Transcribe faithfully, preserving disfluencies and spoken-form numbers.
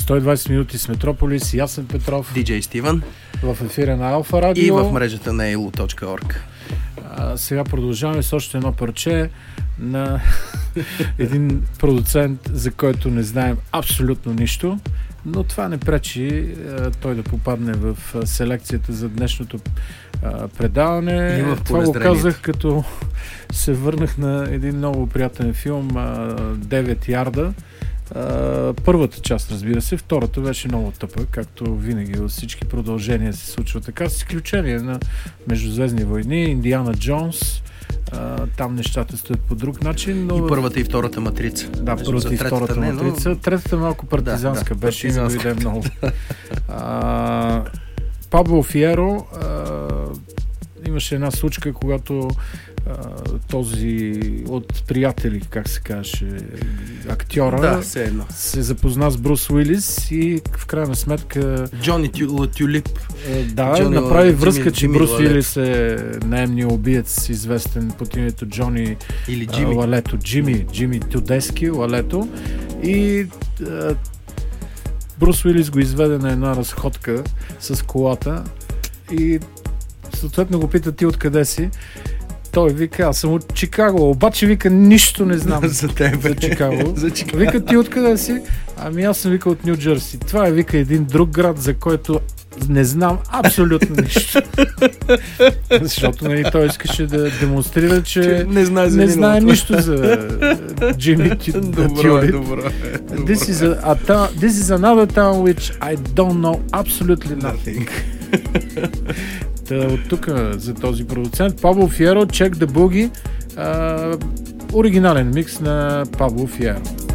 сто и двайсет минути с Метрополис, Ясен Петров, диджей Стивън в ефира на Алфа Радио и в мрежата на ей ел ю точка орг. А, сега продължаваме с още едно парче на един продуцент, за който не знаем абсолютно нищо, но това не пречи а, той да попадне в а, селекцията за днешното а, предаване. Това го казах, като се върнах на един много приятен филм а, девет ярда. Uh, първата част, разбира се, втората беше много тъпа, както винаги във всички продължения се случва така, с изключение на Междузвездни войни, Индиана Джонс, uh, там нещата стоят по друг начин, но... И първата и втората матрица. Да, първата и втората не, матрица. Но... Третата малко партизанска да, да, беше, има дойде много. uh, Пабло Фиеро uh, имаше една случка, когато Uh, този от приятели, как се каже, актьора, да, се запозна с Брус Уилис и в крайна сметка Джони Тю, Тюлип uh, да, Джони, направи връзка, Джими, че Джими Брус Уилис е наемният убиец, известен под името Джони или Джими. Uh, Лалето, Джими, Джими Тюдески, Лалето, и uh, Брус Уилис го изведе на една разходка с колата и съответно го пита: ти откъде си? Той вика: аз съм от Чикаго, обаче вика нищо не знам за теб, за Чикаго. за Чикаго. Вика: ти откъде си? Ами аз съм, вика, от Ню Джерси. Това е, вика, един друг град, за който не знам абсолютно нищо. Защото, нали, той искаше да демонстрира, че, че не знае, не знае нищо за Джимми Тюлип. Добро е, добро е. This is a, a town, this is another town which I don't know absolutely nothing. Та, от тук за този продуцент Пабло Фиеро, Check the Boogie, а, оригинален микс на Пабло Фиеро.